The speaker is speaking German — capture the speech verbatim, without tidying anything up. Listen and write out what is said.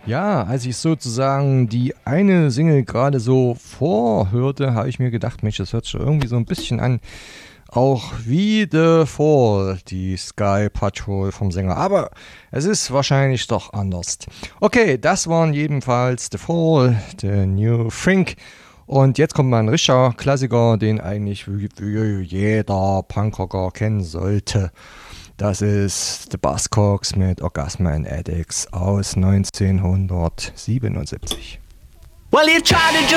Ja, als ich sozusagen die eine Single gerade so vorhörte, habe ich mir gedacht, Mensch, das hört sich irgendwie so ein bisschen an, auch wie The Fall, die Sky Patrol vom Sänger. Aber es ist wahrscheinlich doch anders. Okay, das waren jedenfalls The Fall, The New Think. Und jetzt kommt mal ein richtiger Klassiker, den eigentlich jeder Punkrocker kennen sollte. Das ist The Buzzcocks mit Orgasm and Addicts aus neunzehnhundertsiebenundsiebzig. Well, you try to just